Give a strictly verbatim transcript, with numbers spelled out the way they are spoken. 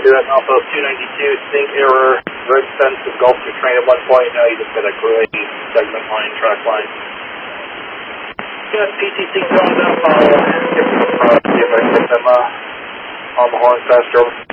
Roger that, Alpha two ninety-two, sync error, road fence of Gulf to train at one point, now you just got a gray segment line, track line. Yes, P T C calls out, I'll give them a product, see if I can get them uh, on the horn faster over.